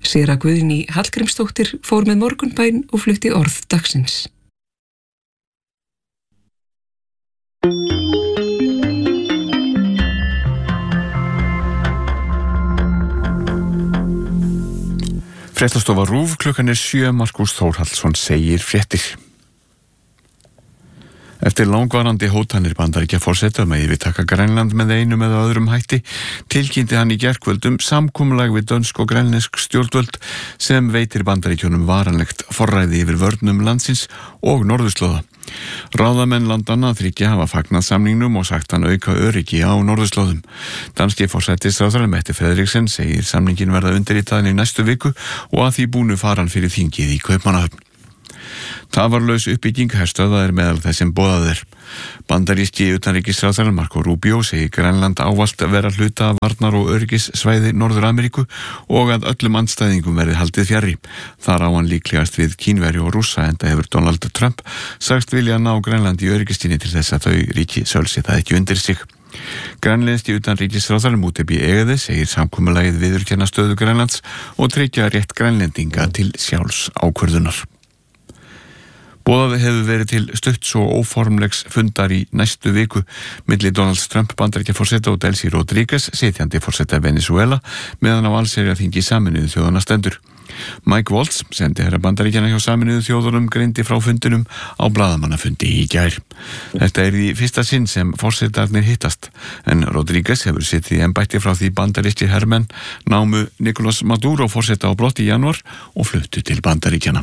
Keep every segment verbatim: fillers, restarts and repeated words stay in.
Séra Guðný Hallgrímsdóttir fór með morgunbæn og flutti orð dagsins. Fréttastofa RÚV, klukkan er sjö, Markús Þórhallsson segir fréttir. Eftir langvarandi hótanir Bandaríkjaforseta um að yfirtaka Grænland með einum eða öðrum hætti, tilkynnti hann í gærkvöld um samkomulag við dönsk og grænlensk stjórnvöld sem veitir Bandaríkjunum varanlegt forræði yfir vörnum landsins og norðurslóða. Ráðamenn landanna þriggja hafa fagnað samningnum og sagt hann auka öryggi á norðurslóðum. Danski forsætisráðherra Mette Frederiksen segir samningin verða undirritaðan í næstu viku og að því búnu fara hann fyrir þingið í Kaupmannahöfn. Tafarlaus uppbygging herstöða er meðal þess sem boðað er. Bandaríski utanríkisráðherra Marco Rubio segir Grænland ávallt vera hluta af varnar- og öryggissvæði Norður-Ameríku og að öllum andstæðingum verði haldið fjarri. Þar á hann líklegast við Kínverja og Rússa, enda hefur Donald Trump sagst vilja ná Grænland í öryggistíni til þess að þau ríki sölsi það ekki undir sig. Grænlenski utanríkisráðherra Mútebi Egede segir samkomulagið viðurkenna stöðu Grænlands og tryggja rétt grænlendinga til sjálfs ákvörðunar. Boðað hefur verið til stutts og óformlegs fundar í næstu viku milli Donald Trump Bandaríkjaforseta og Delcy Rodríguez, sitjandi forseta Venezuela, meðan á allsherjarþingi Sameinuðu þjóðanna stendur. Mike Waltz, sendiherra Bandaríkjanna hjá Sameinuðu þjóðunum, greindi frá fundinum á blaðamannafundi í gær. Þetta er í fyrsta sinn sem forsetarnir hittast, en Rodríguez hefur sittið í embætti frá því bandarískir hermenn námu Nicolás Maduro forseta á brott í janúar og fluttu til Bandaríkjanna.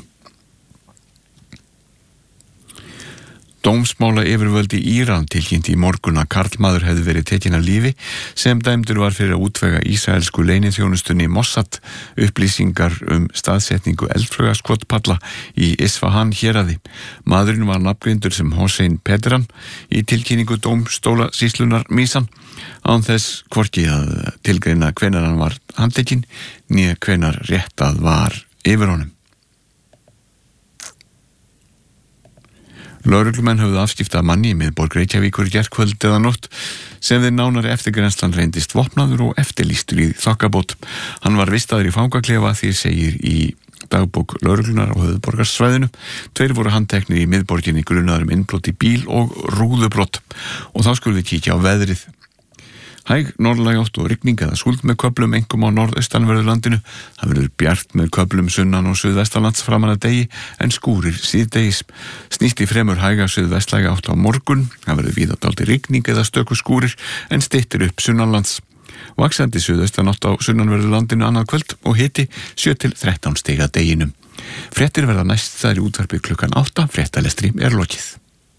Dómsmála yfirvöld í Íran tilkynnti í morgun að karlmaður hefði verið tekinn af lífi sem dæmdur var fyrir að útvega ísraelsku leyniþjónustunni Mossad upplýsingar um staðsetningu eldflaugaskotpalla í Isfahan héraði. Maðurinn var nafngreindur sem Hossein Pedran í tilkynningu dómstóla sýslunar Mísan, án þess hvorki að tilgreina hvenær hann var handtekinn né hvenær réttað var yfir honum. Lögreglumenn höfðu afskipta manni í miðborg Reykjavíkur gærkvöld eða nótt sem þeir nánari eftirgrennslan reyndist vopnaður og eftirlýstur í þokkabót. Hann var vistaður í fangaklefa, því segir í dagbók lögreglunar á höfuðborgarsvæðinu. Tveir voru handteknir í miðborginni grunaður um innbrot í bíl og rúðubrot. Og þá skulum við kíkja á veðrið. Hæg norðlæg átt og rigning eða súld með köflum einkum á norðaustanverðu landinu. Það verður bjart með köflum sunnan og suðvestanlands framan að degi en skúrir síðdegis. Snýst í fremur hæga suðvestlæga átt á morgun. Það verður víða dálítil rigning eða stöku skúrir en styttir upp sunnanlands. Vaxandi suðaustan átt á sunnanverðu landinu annað kvöld og hiti sjö til þrettán stig að deginum. Fréttir verða næst þær í útvarpi klukkan átta. Fréttalestri er lokið.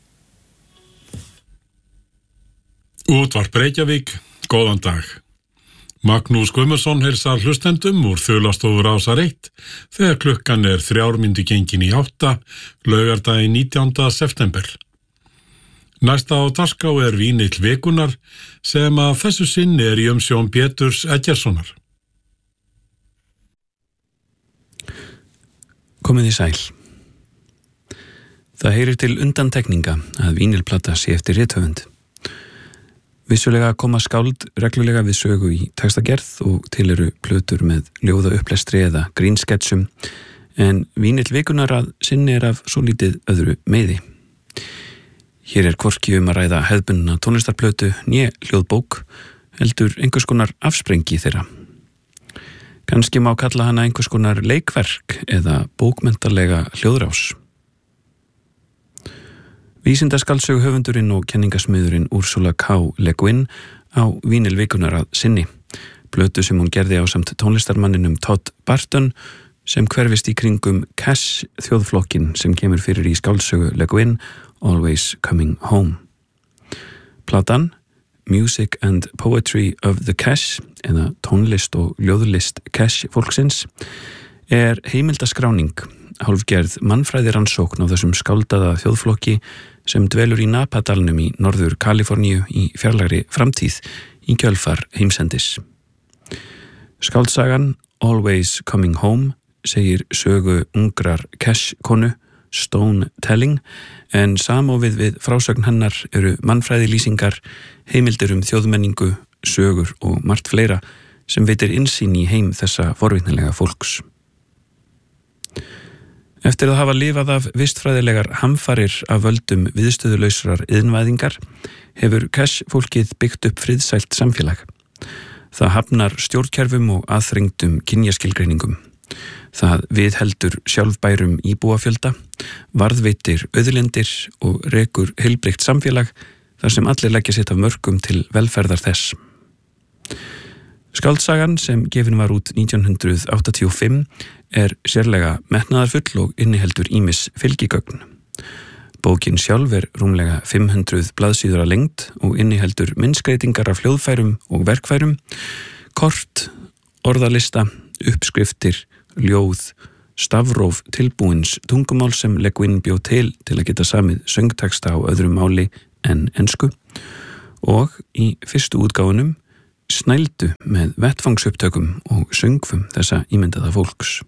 Útvarp Reykjavík. Góðan dag. Magnús Guðmundsson heilsar hlustendum úr Þulastofu Rásar eitt þegar klukkan er þrjár mínútur gengin í átta, laugardaginn nítjánda september. Næsta á dagskrá er vínill vikunar sem að þessu sinni er í umsjón Péturs Eggertssonar. Komið í sæl. Það heyrir til undantekninga að vínilplata sé eftir rithöfund. Vissulega koma skáld reglulega við sögu í textagerð og til eru plötur með ljóða upplestri eða grínsketsum, en vínill vikunar að sinni er af svo lítið öðru meiði. Hér er hvorki um að ræða hefðbundna tónlistarplötu né hljóðbók, heldur einhvers konar afsprengi þeirra. Kannski má kalla hana einhvers konar leikverk eða bókmenntarlega hljóðrás. Vísindaskaldsögu höfundurinn og kenningasmiðurinn Ursula K. Le Guin á vínil vikunar að sinni, plötu sem hún gerði á samt tónlistarmanninum Todd Barton sem hverfist í kringum Cash þjóðflokkin sem kemur fyrir í skáldsögu Le Guin, Always Coming Home. Platan, Music and Poetry of the Cash, eða tónlist og ljóðlist Cash fólksins, er heimildaskráning, hálfgerð mannfræði rannsókn á þessum skáldaða þjóðflokki sem dvelur í Napadalnum í norður Kaliforníu í fjarlægri framtíð í kjölfar heimsendis. Skáldsagan Always Coming Home segir sögu ungrar Cash-konu, Stone Telling, en samofið við frásögn hennar eru mannfræði lýsingar, heimildir um þjóðmenningu, sögur og margt fleira sem veitir innsýn í heim þessa forvitnilega fólks. Eftir að hafa lifað af vistfræðilegar hamfarir af völdum viðstöðulausrar iðnvæðingar hefur Cash fólkið byggt upp friðsælt samfélag. Það hafnar stjórnkerfum og aðþrengdum kynjaskilgreiningum. Það viðheldur sjálfbærum íbúafjölda, varðveitir auðlindir og rekur heilbrigt samfélag þar sem allir leggja sitt af mörkum til velferðar þess. Skáldsagan sem gefin var út nítján hundrað áttatíu og fimm er sérlega metnaðarfull og inniheldur ýmis fylgigögn. Bókin sjálf er rúmlega fimm hundruð blaðsíður að lengd og inniheldur myndskreitingar af hljóðfærum og verkfærum, kort, orðalista, uppskriftir, ljóð, stafróf tilbúins tungumál sem Le Guin bjó til til að geta samið söngteksta á öðru máli en ensku og í fyrstu útgáfunum snældu með vettvangsupptökum og söngfum þessa ímyndaða fólks.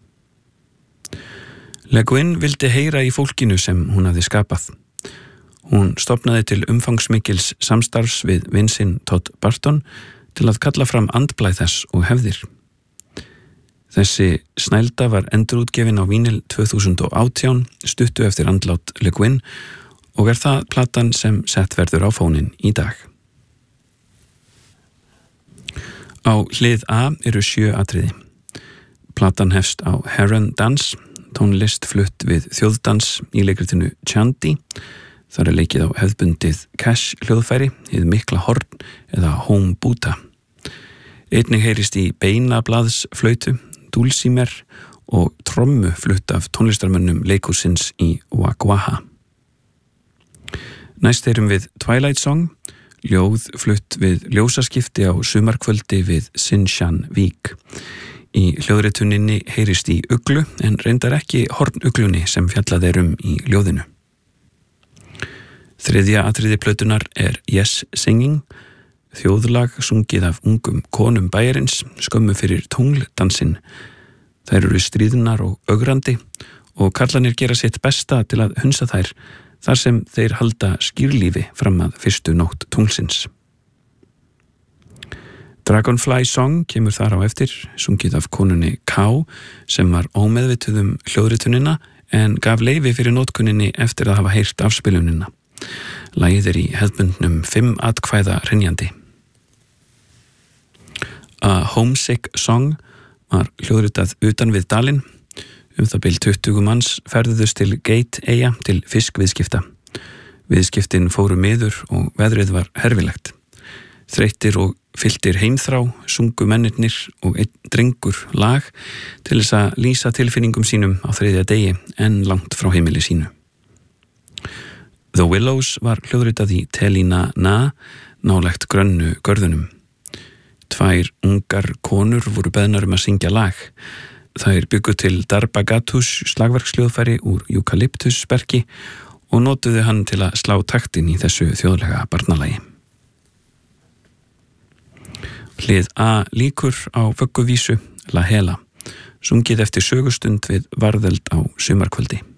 Le Guin vildi heyra í fólkinu sem hún hafði skapað. Hún stofnaði til umfangsmikils samstarfs við vin sinn Todd Barton til að kalla fram andblæð þess og hefðir. Þessi snælda var endurútgefin á vínil tvö þúsund og átján stuttu eftir andlát Le Guin og er það platan sem sett verður á fóninn í dag. Á hlið A eru sjö atriði. Platan hefst á Heron Dance, tónlist flutt við þjóðdans í leikritinu Chanty. Þar er leikið á hefðbundið Cash hljóðfæri, hið mikla horn eða home buta. Einnig heyrist í beinablaðsflautu, dulcimer og trommu flutt af tónlistarmönnum leikhússins í Wagwaha. Næst heyrum við Twilight Song, ljóð flutt við ljósaskipti á sumarkvöldi við Sinshan Vík. Í hljóðrituninni heyrist í uglu en reyndar ekki hornuglunni sem fjallað er um í ljóðinu. Þriðja atriði plötunar er Yes Singing, þjóðlag sungið af ungum konum bæjarins skömmu fyrir tungl-dansinn. Þær eru stríðnar og ögrandi og karlarnir gera sitt besta til að hunsa þær þar sem þeir halda skýrlífi fram að fyrstu nótt tunglsins. Dragonfly Song kemur þar á eftir, sungið af konunni Ká sem var ómeðvituð um hljóðritunina en gaf leyfi fyrir nótkunninni eftir að hafa heyrt afspilunina. Lagið er í hefðbundnum fimm atkvæða hrynjandi. A Homesick Song var hljóðritað utan við dalinn. Um það bil tuttugu manns ferðuðust til Gate-eyja til fiskviðskipta. Viðskiptin fóru miður og veðrið var herfilegt. Þreyttir og fylltir heimþrá sungu mennirnir og einn drengur lag til þess að lýsa tilfinningum sínum á þriðja degi en langt frá heimili sínu. The Willows var hljóðritað í Telina Na, nálægt grönnu görðunum. Tvær ungar konur voru beðnar um að syngja lag. Þær byggu til Darbagatus slagverksljóðfæri úr Eukalyptusberki og notuðu hann til að slá taktinn í þessu þjóðlega barnalagi. Hlið A líkur á vögguvísu La Hela, sungið eftir sögustund við varðeld á sumarkvöldi.